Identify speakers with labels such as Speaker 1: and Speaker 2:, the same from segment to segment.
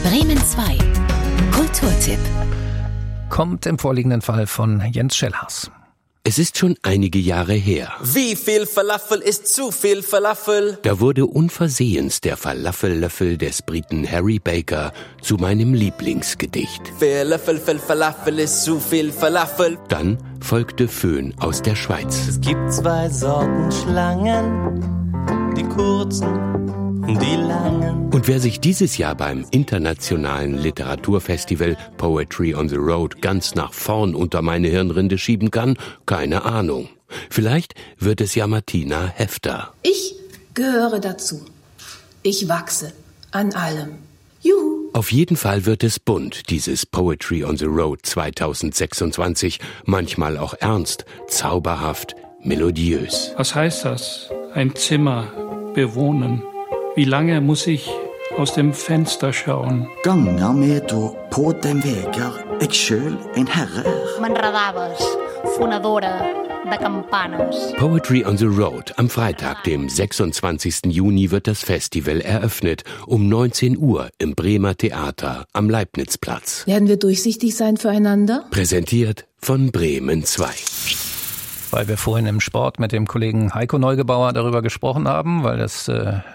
Speaker 1: Bremen 2. Kulturtipp.
Speaker 2: Kommt im vorliegenden Fall von Jens Schellhaas.
Speaker 3: Es ist schon einige Jahre her.
Speaker 4: Wie viel Falafel ist zu viel Falafel?
Speaker 3: Da wurde unversehens der Falafellöffel des Briten Harry Baker zu meinem Lieblingsgedicht.
Speaker 4: Viel Löffel, viel Falafel ist zu viel Falafel.
Speaker 3: Dann folgte Föhn aus der Schweiz.
Speaker 5: Es gibt 2 Sorten Schlangen, die kurzen und die langen.
Speaker 3: Und wer sich dieses Jahr beim internationalen Literaturfestival Poetry on the Road ganz nach vorn unter meine Hirnrinde schieben kann, keine Ahnung. Vielleicht wird es ja Martina Hefter.
Speaker 6: Ich gehöre dazu. Ich wachse an allem. Juhu!
Speaker 3: Auf jeden Fall wird es bunt, dieses Poetry on the Road 2026. Manchmal auch ernst, zauberhaft, melodiös.
Speaker 7: Was heißt das? Ein Zimmer bewohnen. Wie lange muss ich aus dem Fenster schauen?
Speaker 8: Ganger med da på den vegar jeg sjøl en herre er.
Speaker 9: M'enredaves, fonedora de campanes.
Speaker 3: Poetry on the Road. Am Freitag, dem 26. Juni, wird das Festival eröffnet. Um 19 Uhr im Bremer Theater am Leibnizplatz.
Speaker 6: Werden wir durchsichtig sein füreinander?
Speaker 3: Präsentiert von Bremen 2.
Speaker 2: Weil wir vorhin im Sport mit dem Kollegen Heiko Neugebauer darüber gesprochen haben, weil das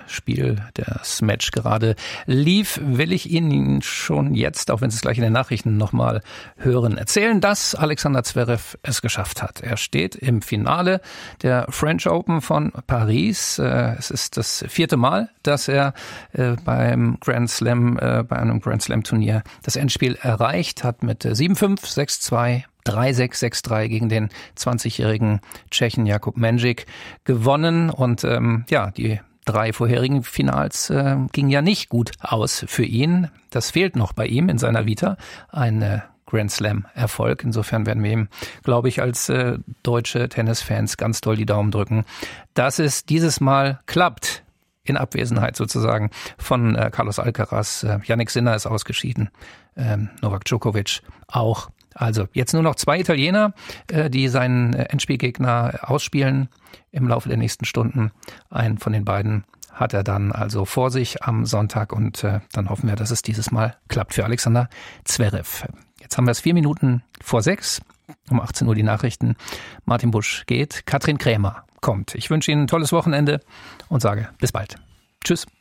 Speaker 2: das Match gerade lief, will ich Ihnen schon jetzt, auch wenn Sie es gleich in den Nachrichten nochmal hören, erzählen, dass Alexander Zverev es geschafft hat. Er steht im Finale der French Open von Paris. Es ist das 4. Mal, dass er bei einem Grand Slam Turnier das Endspiel erreicht hat mit 7-5, 6-2, 3-6, 6-3 gegen den 20-jährigen Tschechen Jakub Mendžík gewonnen. Und die 3 vorherigen Finals gingen ja nicht gut aus für ihn. Das fehlt noch bei ihm in seiner Vita, ein Grand Slam-Erfolg. Insofern werden wir ihm, glaube ich, als deutsche Tennisfans ganz doll die Daumen drücken, dass es dieses Mal klappt. In Abwesenheit sozusagen von Carlos Alcaraz. Jannik Sinner ist ausgeschieden, Novak Djokovic auch. Also jetzt nur noch 2 Italiener, die seinen Endspielgegner ausspielen im Laufe der nächsten Stunden. Einen von den beiden hat er dann also vor sich am Sonntag und dann hoffen wir, dass es dieses Mal klappt für Alexander Zverev. Jetzt haben wir es 4 Minuten vor 6, um 18 Uhr die Nachrichten. Martin Busch geht, Katrin Krämer kommt. Ich wünsche Ihnen ein tolles Wochenende und sage bis bald. Tschüss.